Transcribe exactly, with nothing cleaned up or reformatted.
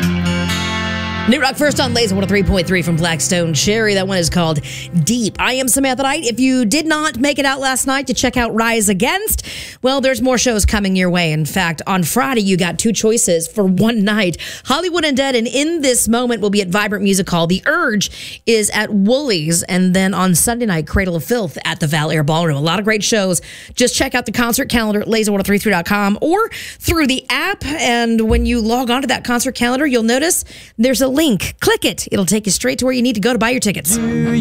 New Rock first on Laser one oh three point three from Blackstone Cherry. That one is called Deep. I am Samantha Knight. If you did not make it out last night to check out Rise Against, well, there's more shows coming your way. In fact, on Friday, you got two choices for one night. Hollywood Undead and In This Moment will be at Vibrant Music Hall. The Urge is at Woolies. And then on Sunday night, Cradle of Filth at the Val Air Ballroom. A lot of great shows. Just check out the concert calendar at laser ten thirty-three dot com or through the app. And when you log on to that concert calendar, you'll notice there's a link. Click it. It'll take you straight to where you need to go to buy your tickets.